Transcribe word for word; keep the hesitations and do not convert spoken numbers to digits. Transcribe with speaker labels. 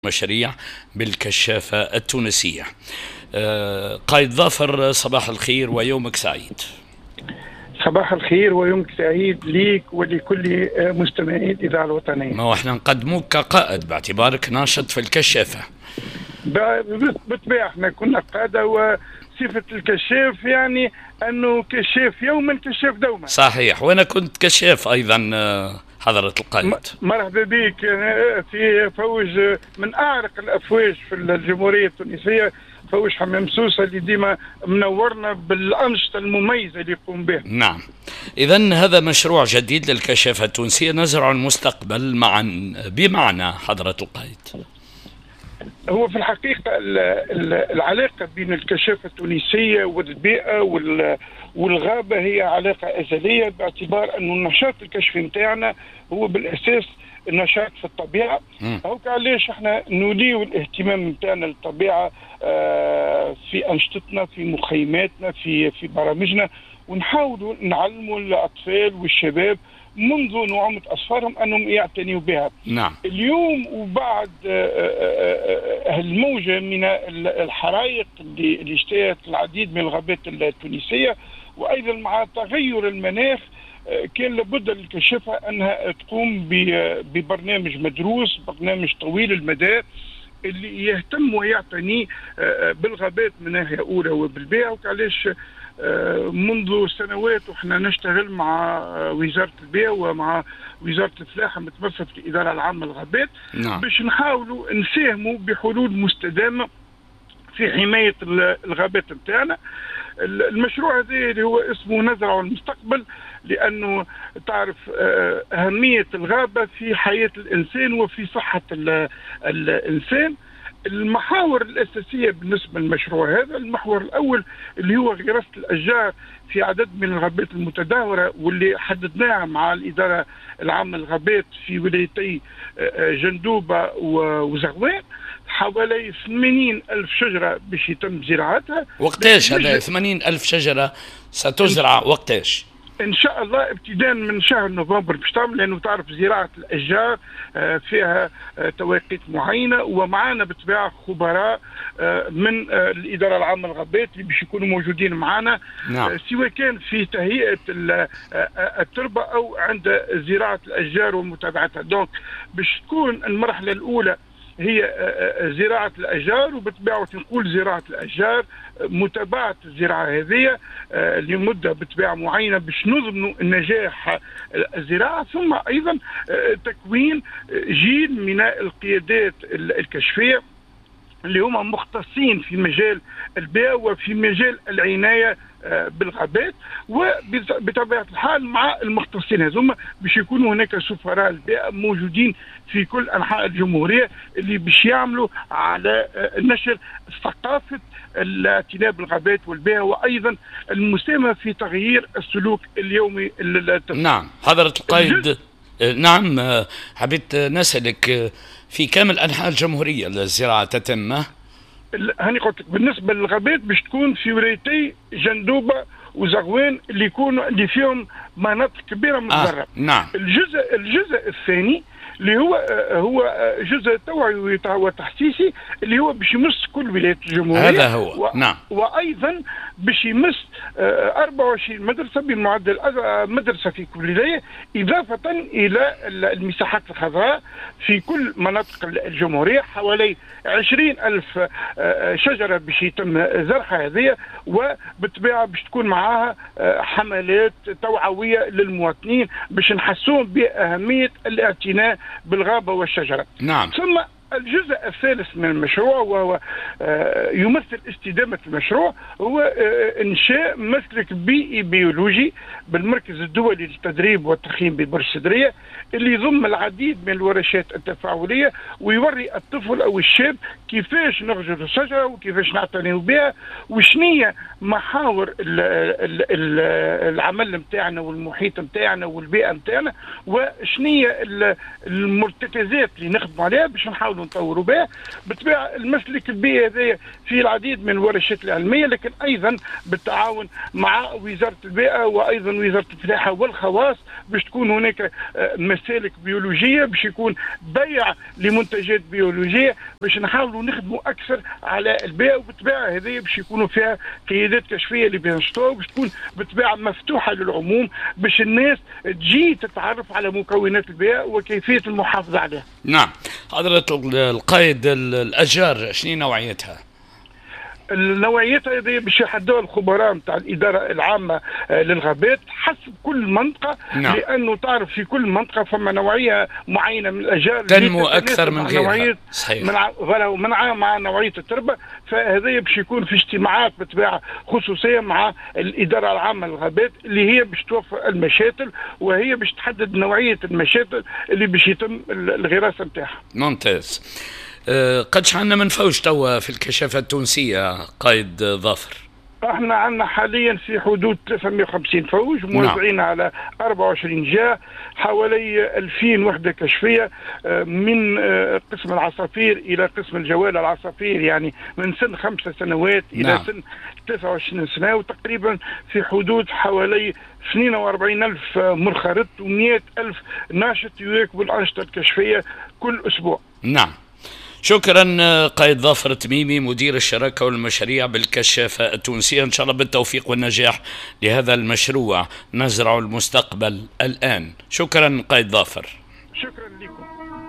Speaker 1: مشاريع بالكشافة التونسية. قائد ظافر، صباح الخير ويومك سعيد.
Speaker 2: صباح الخير ويومك سعيد ليك ولكل مستمعي الإذاعة الوطنية.
Speaker 1: ما هو احنا نقدموك كقائد باعتبارك ناشط في الكشافة.
Speaker 2: بالطبيعة احنا كنا قادة، وصفة الكشاف يعني أنه كشاف يوما كشاف دوما.
Speaker 1: صحيح، وأنا كنت كشاف أيضا حضرة القائد.
Speaker 2: مرحبا بك في فوج من أعرق الأفواج في الجمهورية التونسية، فوج حمام سوسة اللي ديما منورنا بالأنشطة المميزة اللي يقوم بها.
Speaker 1: نعم، إذن هذا مشروع جديد للكشافة التونسية نزرع المستقبل معا بمعنى حضرة القائد.
Speaker 2: هو في الحقيقة العلاقة بين الكشافة التونسية والبيئة والغابة هي علاقة أزلية، باعتبار أنه النشاط الكشفي نتاعنا هو بالأساس النشاط في الطبيعة. هوك علاش احنا نوليو الاهتمام نتاعنا للطبيعة في أنشطتنا، في مخيماتنا، في في برامجنا، ونحاولوا نعلموا الأطفال والشباب منذ نعومة أصفارهم أنهم يعتنيوا بها.
Speaker 1: نعم.
Speaker 2: اليوم وبعد هالموجة من الحرائق اللي اجتاحت العديد من الغابات التونسية، وأيضا مع تغير المناخ كان لابد للكشافة أنها تقوم ببرنامج مدروس، برنامج طويل المدى اللي يهتم ويعتني بالغابات من ناحية أولى وبالبيئة. وعلاش منذ سنوات وإحنا نشتغل مع وزارة البيئة ومع وزارة الفلاحة متمثلة في الإدارة العامة للغابات.
Speaker 1: نعم.
Speaker 2: باش نحاولوا نساهموا بحلول مستدامة في حماية الغابات نتاعنا. المشروع هذا اللي هو اسمه نزرع المستقبل، لأنه تعرف أهمية الغابة في حياة الإنسان وفي صحة الإنسان. المحاور الأساسية بالنسبة للمشروع هذا، المحور الأول اللي هو غراسة الأشجار في عدد من الغابات المتدهورة، واللي حددناها مع الإدارة العامة للغابات في ولايتي جندوبة وزغوان، حوالي ثمانين ألف شجرة باش يتم زراعتها.
Speaker 1: وقتاش هذا ثمانين ألف شجرة ستزرع؟ وقتاش؟
Speaker 2: ان شاء الله ابتداء من شهر نوفمبر باش تعمل، لانه تعرف زراعه الاشجار فيها توقيت معينه، ومعنا بالطبيعه خبراء من الاداره العامه للغابات اللي باش يكونوا موجودين معنا.
Speaker 1: نعم.
Speaker 2: سواء كان في تهيئه التربه او عند زراعه الاشجار ومتابعتها. دونك باش تكون المرحله الاولى هي زراعة الأشجار، وبالطبيعة نقول زراعة الأشجار متابعة الزراعة هذه لمدة بطبيعة معينة باش نضمنوا النجاح الزراعة، ثم أيضا تكوين جيل من القيادات الكشفية اللي هم مختصين في مجال البيئة وفي مجال العناية بالغابات، وبطبيعة الحال مع المختصين هذوما باش يكونوا هناك سفراء البيئة موجودين في كل أنحاء الجمهورية اللي باش يعملوا على نشر ثقافة الاعتناء بالغابات والبيئة، وأيضا المساهمة في تغيير السلوك اليومي.
Speaker 1: نعم حضرة القائد. نعم، حبيت نسألك في كامل أنحاء الجمهورية الزراعة تتم؟
Speaker 2: هاني قلت لك بالنسبة للغابات باش تكون في ولايتي جندوبة وزغوان اللي يكونوا اللي فيهم مناطق كبيرة متضررة.
Speaker 1: آه. نعم.
Speaker 2: الجزء الجزء الثاني اللي هو هو جزء توعوي وتحسيسي اللي هو باش يمس كل ولايات الجمهورية.
Speaker 1: هذا هو. و... نعم.
Speaker 2: وأيضا باش يمس أربعة وعشرين مدرسة بمعدل مدرسة في كل ولاية، إضافة إلى المساحات الخضراء في كل مناطق الجمهورية. حوالي عشرين ألف شجرة باش يتم زرعها هذه، وبالطبيعة باش تكون معها حملات توعوية للمواطنين باش نحسون بأهمية الاعتناء بالغابة والشجرة.
Speaker 1: نعم.
Speaker 2: ثم الجزء الثالث من المشروع وهو يمثل استدامة المشروع، هو إنشاء مسلك بيئي بيولوجي بالمركز الدولي للتدريب والتخييم ببرج سدرية، اللي يضم العديد من الورشات التفاعلية ويوري الطفل أو الشاب كيفاش نغجر الشجرة وكيفاش نعتني بها، وشنية محاور العمل متاعنا والمحيط متاعنا والبيئة متاعنا، وشنية المرتكزات اللي نخدموا عليها باش نحاولوا نحاولوا نطوروا به. بالطبيعه المسلك البيئي هذا في العديد من الورشات العلميه، لكن ايضا بالتعاون مع وزاره البيئه وايضا وزاره الفلاحه والخواص باش تكون هناك مسالك بيولوجيه، باش يكون بيع لمنتجات بيولوجيه، باش نحاولوا نخدموا اكثر على البيئه. وبالطبيعه هذه باش يكونوا فيها قيادات كشفيه اللي بينشطوها، وباش تكون بالطبيعه مفتوحه للعموم باش الناس تجي تتعرف على مكونات البيئه وكيفيه المحافظه عليها.
Speaker 1: نعم. حضرة القائد، الاشجار شنو نوعيتها؟
Speaker 2: النوعيات هذه باش يحددوها الخبراء نتاع الاداره العامه للغابات حسب كل منطقه. نعم. لانه تعرف في كل منطقه فما نوعيه معينه من الاشجار
Speaker 1: تنمو اكثر من غيرها.
Speaker 2: صحيح. من مع مع نوعيه التربه، فهذا باش يكون في اجتماعات بطبيعه خصوصيه مع الاداره العامه للغابات اللي هي باش توفر المشاتل، وهي باش تحدد نوعيه المشاتل اللي باش يتم الغراسه نتاعها.
Speaker 1: ممتاز. أه قدش عندنا من فوج توا في الكشافة التونسية قائد ظافر؟
Speaker 2: احنا عندنا حاليا في حدود ثلاثمئة وخمسين فوج موزعين نعم. على أربعة وعشرين جهة، حوالي ألفين وحدة كشفية من قسم العصافير إلى قسم الجوال العصافير، يعني من سن خمسة سنوات إلى نعم. سن ثلاثة وعشرين سنة، وتقريبا في حدود حوالي اثنين وأربعين ألف منخرط ومئة ألف ناشط يواكبوا الأنشطة الكشفية كل أسبوع.
Speaker 1: نعم. شكرا قائد ظافر تميمي مدير الشراكة والمشاريع بالكشافة التونسية، إن شاء الله بالتوفيق والنجاح لهذا المشروع نزرع المستقبل الآن. شكرا قائد ظافر.
Speaker 2: شكرا لكم.